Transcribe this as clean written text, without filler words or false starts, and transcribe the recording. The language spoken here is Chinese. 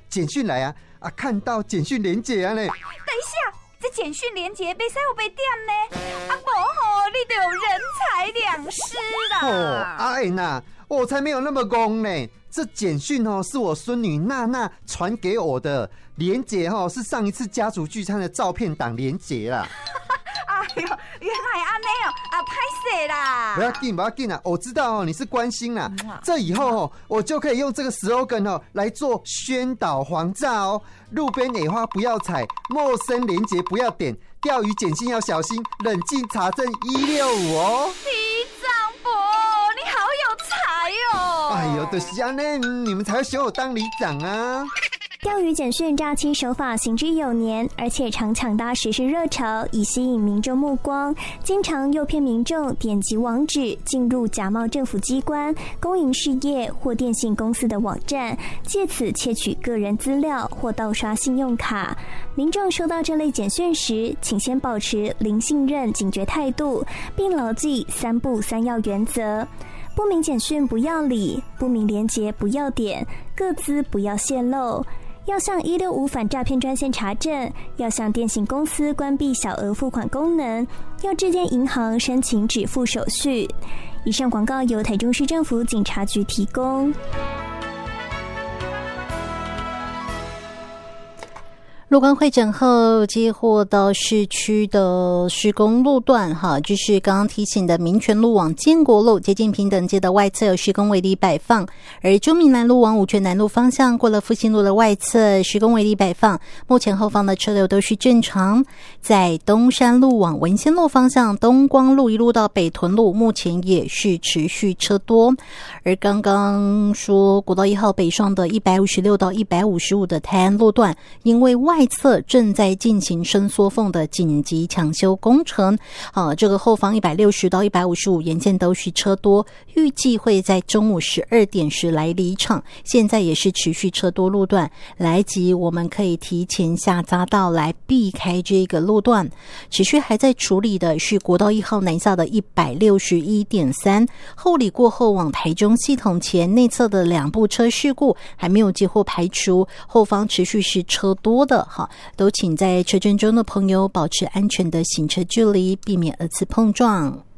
简讯来啊，看到简讯连结啊呢。 等一下，这简讯连结不使有被点呢？不吼，你就有人财两失啦。 阿燕啊，我才没有那么公呢。这简讯是我孙女娜娜传给我的，连结是上一次家族聚餐的照片档连结啦。 哎呦，原来安尼歹势啦！ 不要紧啊！我知道你是关心啦。这以后我就可以用这个 slogan 来做宣导黄炸哦。路边野花不要采，陌生连结不要点，钓鱼简讯要小心，冷静查证165哦。 李长伯，你好有才哦！ 哎呦，就是这样呢，你们才会选我当里长啊。 钓鱼简讯诈欺手法行之有年，而且常抢搭时事热潮，以吸引民众目光，经常诱骗民众点击网址进入假冒政府机关、公营事业或电信公司的网站，借此窃取个人资料或盗刷信用卡。民众收到这类简讯时，请先保持零信任警觉态度，并牢记3不3要原则。不明简讯不要理，不明连结不要点，个资不要泄露。要向165反诈骗专线查证，要向电信公司关闭小额付款功能，要致电银行申请止付手续。以上广告由台中市政府警察局提供。 路关会诊后接获到市区的施工路段就是刚刚提醒的民权路往建国路接近平等街的外侧有施工围篱摆放，而中闽南路往五权南路方向过了复兴路的外侧施工围篱摆放，目前后方的车流都是正常。在东山路往文仙路方向东光路一路到北屯路目前也是持续车多，而刚刚说国道1号北上的156到155的泰安路段，因为外侧正在进行伸缩缝的紧急抢修工程，这个后方160到155沿线都是车多，预计会在中午12点时来离场，现在也是持续车多路段，来及我们可以提前下匝道来避开这个路段。持续还在处理的是国道1号南下的161.3，后里过后往台中系统前内侧的2部车事故还没有接获排除，后方持续是车多的，都请在车阵中的朋友保持安全的行车距离，避免2次碰撞。